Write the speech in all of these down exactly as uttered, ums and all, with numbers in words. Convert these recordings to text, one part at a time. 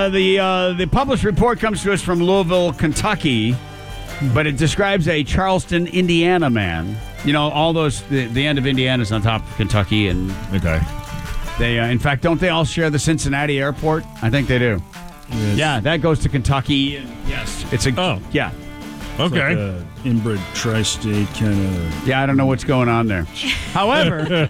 Uh, the uh, the published report comes to us from Louisville, Kentucky, but it describes a Charleston, Indiana man. You know, all those, the, the end of Indiana is on top of Kentucky, and Okay. they, uh, in fact, don't they all share the Cincinnati airport? I think they do. Yes. Yeah, that goes to Kentucky. And yes, it's a Oh. yeah, Okay. Like a inbred tri-state kind of. yeah. I don't know what's going on there. However,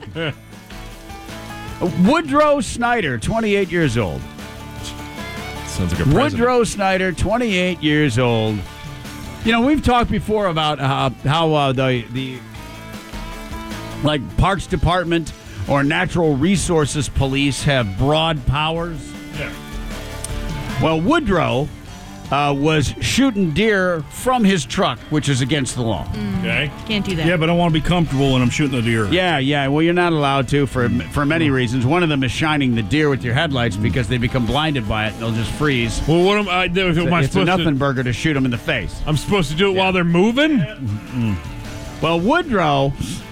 Woodrow Snyder, twenty-eight years old. Sounds like a president. Woodrow Snyder, twenty-eight years old. You know, we've talked before about uh, how uh, the the like Parks Department or Natural Resources Police have broad powers. Yeah. Well, Woodrow uh, was shooting deer from his truck, which is against the law. Okay. Can't do that. Yeah, but I want to be comfortable when I'm shooting the deer. Yeah, yeah. Well, you're not allowed to for for many reasons. One of them is shining the deer with your headlights because they become blinded by it and they'll just freeze. Well, what am I doing? Am I It's a supposed nothing to? burger to shoot them in the face. I'm supposed to do it while they're moving? Well, Woodrow,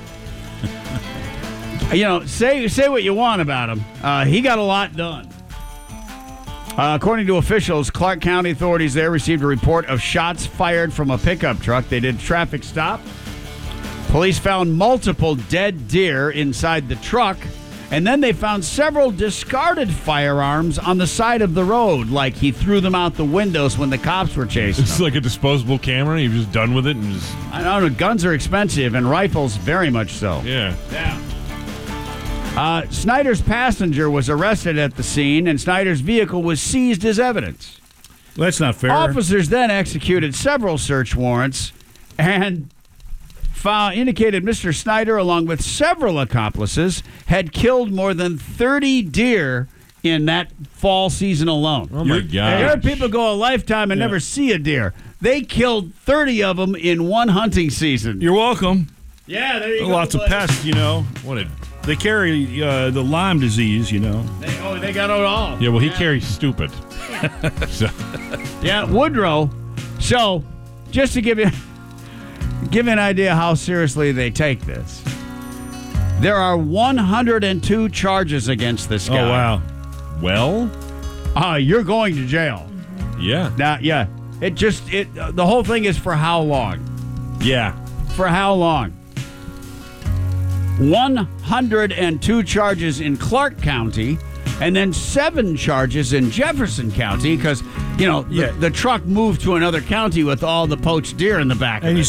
you know, say say what you want about him. Uh, he got a lot done. Uh, according to officials, Clark County authorities there received a report of shots fired from a pickup truck. They did a traffic stop. Police found multiple dead deer inside the truck, and then they found several discarded firearms on the side of the road, like he threw them out the windows when the cops were chasing It's them. like a disposable camera. You're just done with it and just I don't know, guns are expensive, and rifles very much so. yeah. Yeah. Uh, Snyder's passenger was arrested at the scene, and Snyder's vehicle was seized as evidence. That's not fair. Officers then executed several search warrants and found, indicated Mister Snyder, along with several accomplices, had killed more than thirty deer in that fall season alone. Oh my There god. are people go a lifetime and Yeah. never see a deer. They killed thirty of them in one hunting season. You're welcome. Yeah, there you go. Lots of buddy. pests, you know. What a They carry uh, the Lyme disease, you know. They, oh, they got it all. yeah. Well, he carries stupid. so, Yeah, Woodrow. So, just to give you give you an idea how seriously they take this, there are one hundred two charges against this guy. Oh, wow. well, Uh, you're going to jail. yeah, Now, yeah, it just it. Uh, the whole thing is for how long? yeah. For how long? one hundred two charges in Clark County, and then seven charges in Jefferson County because, you know, the, Yeah. the truck moved to another county with all the poached deer in the back of And it. you